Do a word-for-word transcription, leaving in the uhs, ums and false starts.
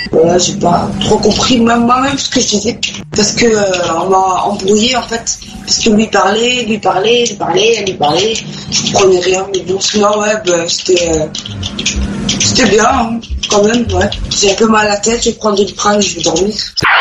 Voilà, j'ai pas trop compris même moi-même ce que je disais. Parce que euh, on m'a embrouillé en fait. Parce que lui parlait, lui parlait, lui parlait, lui parlait. Je comprenais rien. Mais bon, sinon, ouais, bah, c'était, euh, c'était bien, hein, quand même, ouais. J'ai un peu mal à la tête, je vais prendre du prendre et je vais dormir.